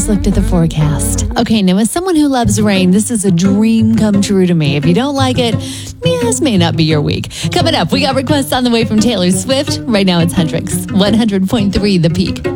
just looked at the forecast. Okay, now as someone who loves rain, this is a dream come true to me. If you don't like it, this may not be your week. Coming up, we got requests on the way from Taylor Swift. Right now it's Hendrix, 100.3 The Peak.